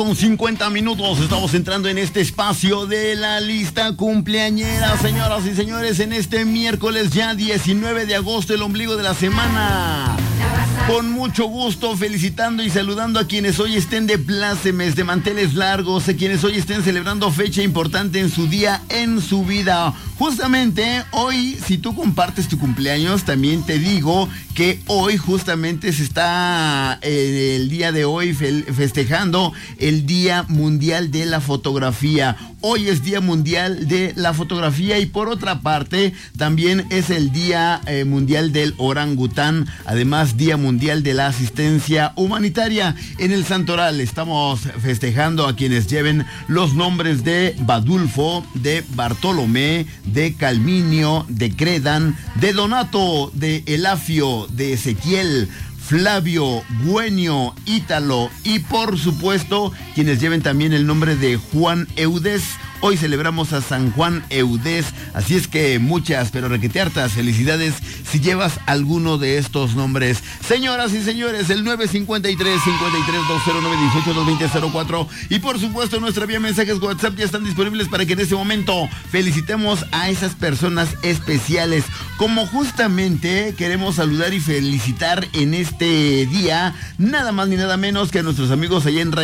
Con 50 minutos estamos entrando en este espacio de la lista cumpleañera, señoras y señores, en este miércoles ya 19 de agosto, el ombligo de la semana. Con mucho gusto felicitando y saludando a quienes hoy estén de plácemes, de manteles largos, a quienes hoy estén celebrando fecha importante en su día, en su vida. Justamente hoy, si tú compartes tu cumpleaños, también te digo que hoy justamente se está el día de hoy festejando el Día Mundial de la Fotografía. Hoy es Día Mundial de la Fotografía y por otra parte también es el Día Mundial del Orangután, además Día Mundial de la Asistencia Humanitaria. En el Santoral estamos festejando a quienes lleven los nombres de Badulfo, de Bartolomé, de Calminio, de Credan, de Donato, de Elafio, de Ezequiel, Flavio, Güenio, Ítalo y por supuesto quienes lleven también el nombre de Juan Eudés. Hoy celebramos a San Juan Eudés, así es que muchas, pero requete hartas felicidades si llevas alguno de estos nombres. Señoras y señores, el 953-53-209-18-220-04 y por supuesto nuestra vía mensajes WhatsApp ya están disponibles para que en este momento felicitemos a esas personas especiales. Como justamente queremos saludar y felicitar en este día, nada más ni nada menos que a nuestros amigos allá en